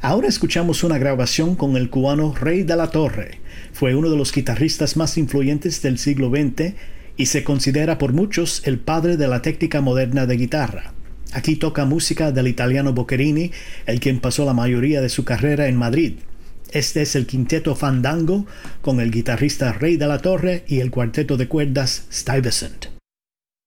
Ahora escuchamos una grabación con el cubano Rey de la Torre. Fue uno de los guitarristas más influyentes del siglo XX y se considera por muchos el padre de la técnica moderna de guitarra. Aquí toca música del italiano Boccherini, el quien pasó la mayoría de su carrera en Madrid. Este es el quinteto Fandango con el guitarrista Rey de la Torre y el cuarteto de cuerdas Stuyvesant.